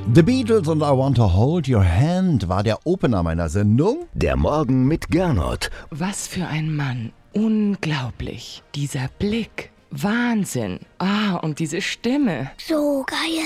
The Beatles und I Want to Hold Your Hand war der Opener meiner Sendung. Der Morgen mit Gernot. Was für ein Mann. Unglaublich. Dieser Blick. Wahnsinn. Und diese Stimme. So geil.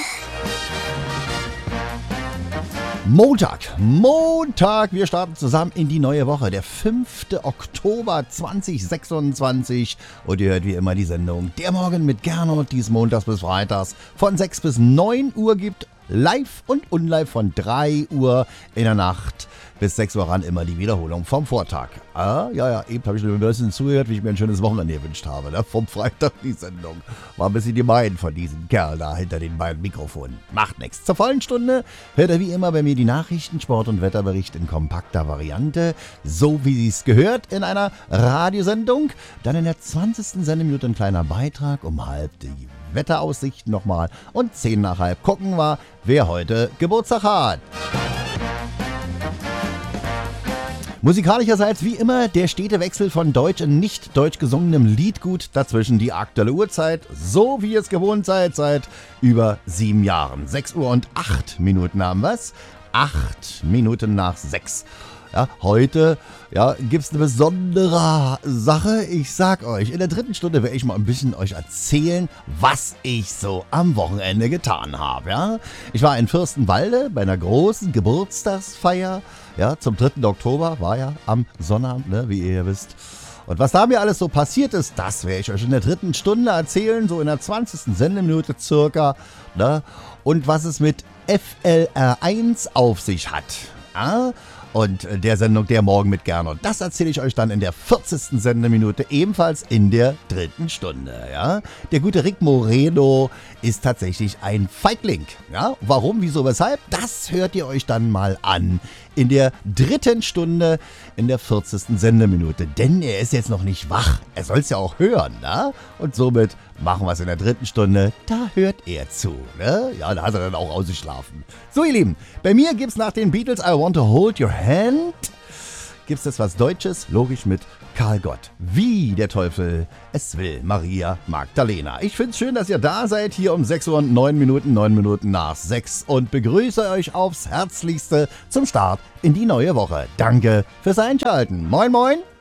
Montag, wir starten zusammen in die neue Woche, der 5. Oktober 2026 und ihr hört wie immer die Sendung Der Morgen mit Gernot, die es montags bis freitags von 6 bis 9 Uhr gibt, live und unlive von 3 Uhr in der Nacht bis 6 Uhr ran, immer die Wiederholung vom Vortag. Eben habe ich ein bisschen zugehört, wie ich mir ein schönes Wochenende gewünscht habe, ne? Vom Freitag die Sendung. War ein bisschen gemein von diesem Kerl da hinter den beiden Mikrofonen. Macht nichts. Zur vollen Stunde hört er wie immer bei mir die Nachrichten, Sport- und Wetterbericht in kompakter Variante, so wie sie es gehört in einer Radiosendung. Dann in der 20. Sendeminute ein kleiner Beitrag, um halb die Wetteraussichten nochmal und 10 nach halb gucken wir, wer heute Geburtstag hat. Musikalischerseits wie immer der stete Wechsel von deutsch und nicht deutsch gesungenem Liedgut, dazwischen die aktuelle Uhrzeit, so wie ihr es gewohnt seid, seit über 7 Jahren. 6 Uhr und 8 Minuten haben wir es. 8 Minuten nach 6. Ja, heute gibt es eine besondere Sache. Ich sag euch, in der 3. Stunde werde ich mal ein bisschen euch erzählen, was ich so am Wochenende getan habe. Ja? Ich war in Fürstenwalde bei einer großen Geburtstagsfeier. Ja, zum 3. Oktober war ja am Sonnabend, ne, wie ihr wisst. Und was da mir alles so passiert ist, das werde ich euch in der 3. Stunde erzählen, so in der 20. Sendeminute circa. Ne? Und was es mit FLR1 auf sich hat. Ja? Und der Sendung Der Morgen mit Gernot. Das erzähle ich euch dann in der 40. Sendeminute, ebenfalls in der 3. Stunde. Ja? Der gute Rick Moreno ist tatsächlich ein Feigling. Ja? Warum, wieso, weshalb? Das hört ihr euch dann mal an in der 3. Stunde, in der 40. Sendeminute. Denn er ist jetzt noch nicht wach. Er soll es ja auch hören. Ne? Und somit machen wir es in der 3. Stunde. Da hört er zu. Ne? Ja, da hat er dann auch ausgeschlafen. So, ihr Lieben, bei mir gibt es nach den Beatles I Want to Hold Your Hand, gibt es jetzt was Deutsches, logisch mit Karl Gott. Wie der Teufel es will, Maria Magdalena. Ich finde es schön, dass ihr da seid, hier um 6 Uhr und 9 Minuten nach 6 und begrüße euch aufs Herzlichste zum Start in die neue Woche. Danke fürs Einschalten. Moin, moin.